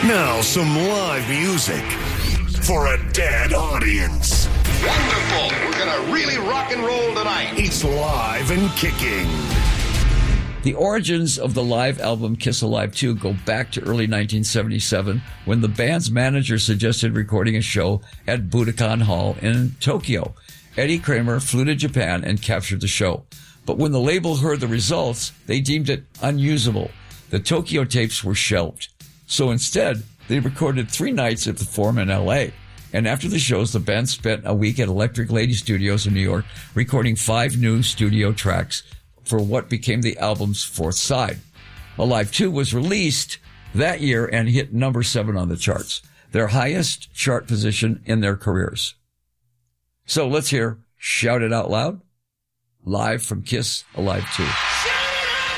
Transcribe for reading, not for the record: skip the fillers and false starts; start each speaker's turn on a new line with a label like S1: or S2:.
S1: Now some live music for a dead audience.
S2: Wonderful. We're going to really rock and roll tonight.
S1: It's live and kicking.
S3: The origins of the live album Kiss Alive 2 go back to early 1977 when the band's manager suggested recording a show at Budokan Hall in Tokyo. Eddie Kramer flew to Japan and captured the show. But when the label heard the results, they deemed it unusable. The Tokyo tapes were shelved. So instead, they recorded 3 nights at the Forum in L.A. And after the shows, the band spent a week at Electric Lady Studios in New York recording 5 new studio tracks for what became the album's 4th side. Alive 2 was released that year and hit number 7 on the charts, their highest chart position in their careers. So let's hear Shout It Out Loud, live from Kiss Alive 2.